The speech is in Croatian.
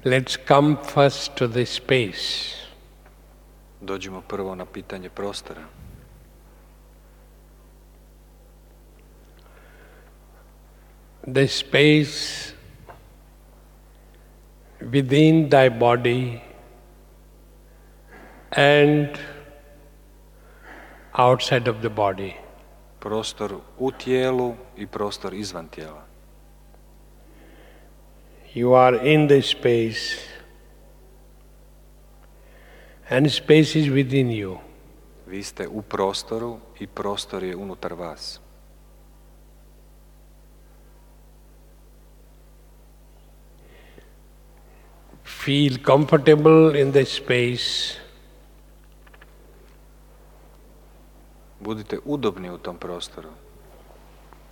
Let's come first to the space. Dođimo prvo na pitanje prostora. The space within thy body and outside of the body. Prostor u tijelu i prostor izvan tijela. You are in the space and space is within you. Vi ste u prostoru i prostor je unutar vas. Feel comfortable in the space. Budite udobni u tom prostoru.